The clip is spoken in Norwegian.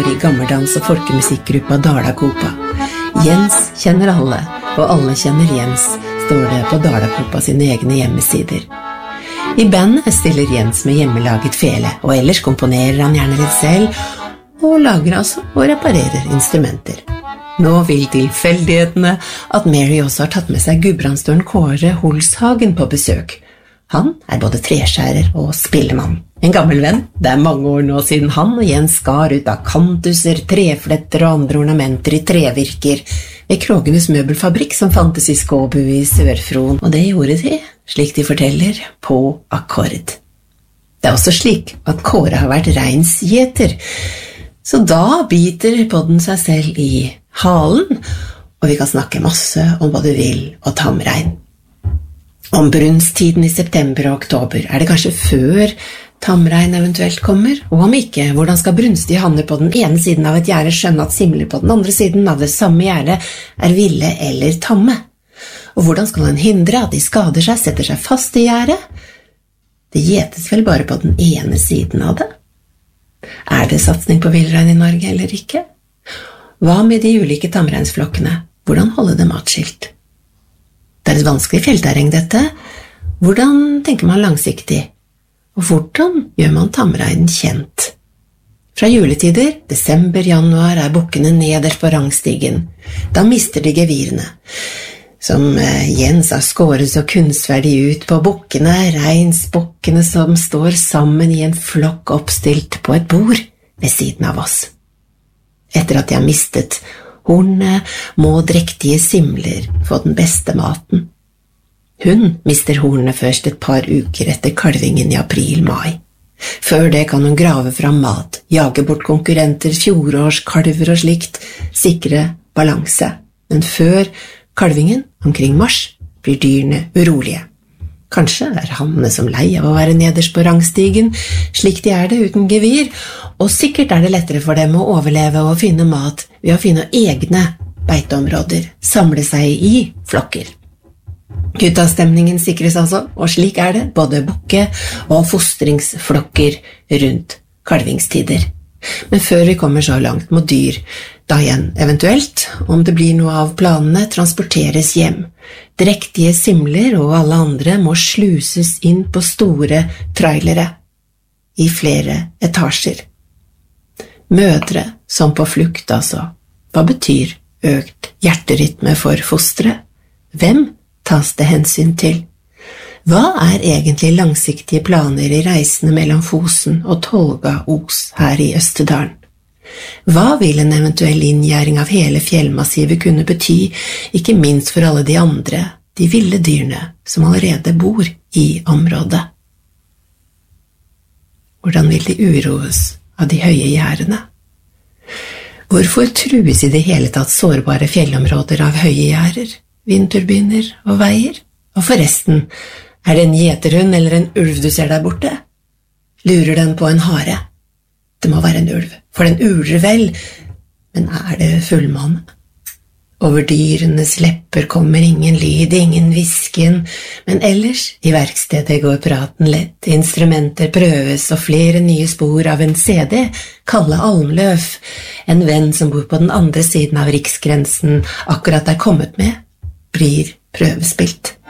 i gammerdans- og folkemusikkgruppa Dalakopa. Jens kjenner alle, og alle kjenner Jens, står det på Dalakopa sine egne hjemmesider. I bandet stiller Jens med hjemmelaget fele, og ellers komponerer han gjerne litt selv, og lager altså og reparerer instrumenter. Nå vil tilfeldighetene at Mary også har tatt med seg Gudbrandsdølen Kåre Holshagen på besøk. Han er både treskjærer og spillemann. En gammel venn. Det er mange år nå siden han og Jens skar ut av kantuser, trefletter og andre ornamenter i trevirker ved Krogenes møbelfabrikk som fantes i Skåbu i Sør-Fron, og det gjorde de, slik de forteller, på akkord. Det er også slik at Kåre har vært reinsgjeter, så da biter podden seg selv i halen, og vi kan snakke masse om både vill og tamrein. Om brunsttiden i september og oktober, er det kanskje før tamrein eventuelt kommer? Og om ikke, hvordan skal brunstige hanner på den ene siden av et gjerde skjønne at simler på den andre siden av det samme gjerde er ville eller tamme? Og hvordan skal han hindre at de skader seg, setter seg fast i gjerdet? Det gjetes vel bare på den ene siden av det? Er det satsning på villrein i Norge eller ikke? Hva med de ulike tamreinsflokkene? Hvordan holde dem atskilt? Det er et vanskelig fjellterreng dette. Hvordan tenker man langsiktig? Og hvordan gjør man tamreinen kjent? Fra juletider, desember, januar, er bukkene nederst på rangstigen. Da mister de gevirene, som Jens har skåret så kunstferdig ut på bukkene, reinsbukkene som står sammen i en flokk oppstilt på et bord ved siden av oss. Etter at de har mistet hornene, må drektige simler få den beste maten. Hun mister hornene først et par uker etter kalvingen i april-mai. Før det kan hun grave fram mat, jage bort konkurrenter, fjorårskalver og slikt, sikre balanse. Men før kalvingen, omkring mars, blir dyrene urolige. Kanskje er hannene som lei av å være nederst på rangstigen, slik de er det uten gevir, og sikkert er det lettere for dem å overleve og finne mat ved å finne egne beiteområder, samle seg i flokker. Guttastemningen sikres altså, og slik er det både bukke- og fostringsflokker rundt kalvingstider. Men før vi kommer så langt må dyr, da igjen eventuelt, om det blir noe av planene, transporteres hjem. Drektige simler og alle andre må sluses inn på store trailere, i flere etasjer. Mødre som på flukt, altså. Hva betyr økt hjerterytme for fostre? Hvem tas det hensyn til? Hva er egentlig langsiktige planer i reisene mellom Fosen og Tolga-Os her i Østerdalen? Hva vil en eventuell inngjæring av hele fjellmassivet kunne bety, ikke minst for alle de andre, de ville dyrene som allerede bor i området? Hvordan vil de uroes av de høye gjerdene? Hvorfor trues i det hele tatt sårbare fjellområder av høye gjerder, vindturbiner og veier? Og forresten, er det en gjeterhund eller en ulv du ser der borte? Lurer den på en hare? Det må være en ulv, for den uler vel, men er det fullmåne? Over dyrenes lepper kommer ingen lyd, ingen hvisken, men ellers i verkstedet går praten lett, instrumenter prøves og flere nye spor av en CD, Kalle Almløf, en venn som bor på den andre siden av riksgrensen, akkurat er kommet med, blir prøvespilt.